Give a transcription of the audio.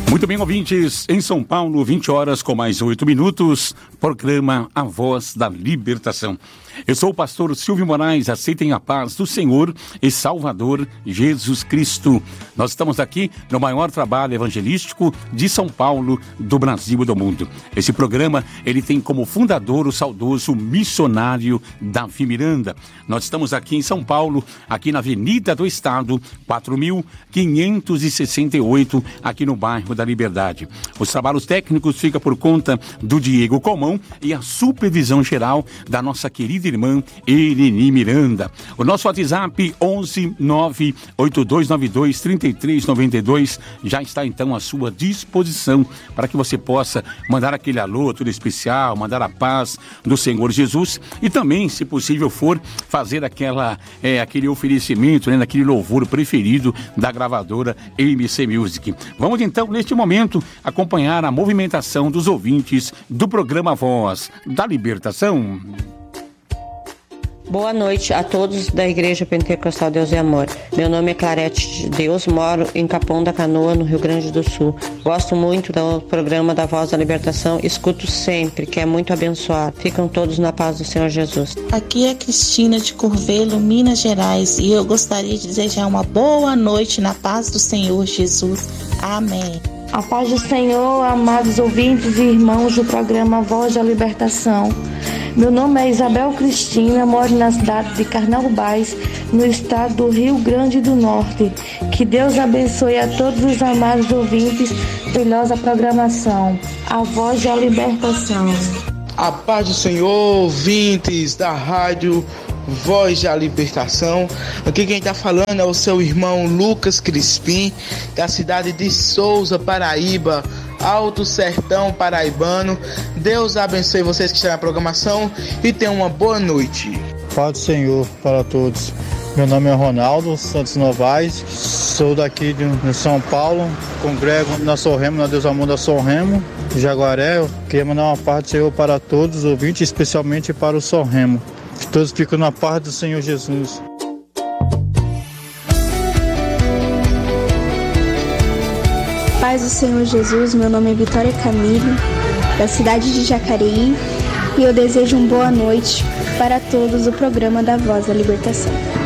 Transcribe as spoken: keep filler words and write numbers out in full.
Muito bem, ouvintes, em São Paulo, vinte horas com mais oito minutos, programa A Voz da Libertação. Eu sou o pastor Silvio Moraes, aceitem a paz do Senhor e Salvador Jesus Cristo. Nós estamos aqui no maior trabalho evangelístico de São Paulo, do Brasil e do mundo. Esse programa, ele tem como fundador o saudoso missionário Davi Miranda. Nós estamos aqui em São Paulo, aqui na Avenida do Estado, quatro mil quinhentos e sessenta e oito, aqui no bairro da Liberdade. Os trabalhos técnicos ficam por conta do Diego Comão e a supervisão geral da nossa querida irmã Eleni Miranda. O nosso WhatsApp onze nove oito dois nove dois três três nove dois já está então à sua disposição para que você possa mandar aquele alô tudo especial, mandar a paz do Senhor Jesus e também, se possível for, fazer aquela, é, aquele oferecimento, né, naquele louvor preferido da gravadora M C Music. Vamos então, neste momento, acompanhar a movimentação dos ouvintes do programa Voz da Libertação. Boa noite a todos da Igreja Pentecostal Deus e Amor. Meu nome é Clarete de Deus, moro em Capão da Canoa, no Rio Grande do Sul. Gosto muito do programa da Voz da Libertação, escuto sempre, que é muito abençoado. Ficam todos na paz do Senhor Jesus. Aqui é Cristina de Curvelo, Minas Gerais, e eu gostaria de desejar uma boa noite na paz do Senhor Jesus. Amém. A paz do Senhor, amados ouvintes e irmãos do programa Voz da Libertação. Meu nome é Isabel Cristina, moro na cidade de Carnaubais, no estado do Rio Grande do Norte. Que Deus abençoe a todos os amados ouvintes pela programação. A Voz da Libertação. A paz do Senhor, ouvintes da rádio Voz da Libertação. Aqui quem está falando é o seu irmão Lucas Crispim, da cidade de Souza, Paraíba, Alto Sertão Paraibano. Deus abençoe vocês que estão na programação e tenham uma boa noite. Paz do Senhor para todos. Meu nome é Ronaldo Santos Novaes, sou daqui de São Paulo, congrego na São Remo, na Deus Amor da São Remo, Jaguaré. Eu queria mandar uma paz do Senhor para todos os ouvintes, especialmente para o São Remo. Que todos ficam na paz do Senhor Jesus. Paz do Senhor Jesus, meu nome é Vitória Camille, da cidade de Jacareí, e eu desejo uma boa noite para todos do programa da Voz da Libertação.